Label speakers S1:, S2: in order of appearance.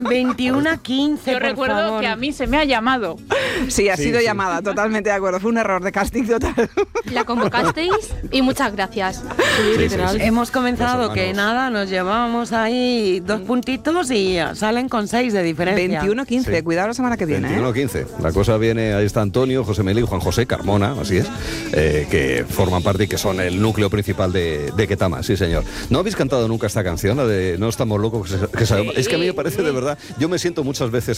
S1: 21-15.
S2: Yo recuerdo que a mí se me ha llamado.
S3: Sí, ha sido llamada, totalmente de acuerdo. Fue un error de casting total.
S4: La convocasteis y muchas gracias.
S1: Hemos comenzado que nada, nos llevábamos ahí 2 puntitos y salen con 6 de diferencia.
S3: 21-15, cuidado la semana que viene.
S5: 21-15. La cosa viene, ahí está Antonio, José Meli, Juan José, Carmona, así es, que forman parte y que son el núcleo principal de Ketama, sí señor. ¿No habéis cantado nunca esta canción, la de No estamos locos? Es que a mí me parece de verdad, yo me siento muchas veces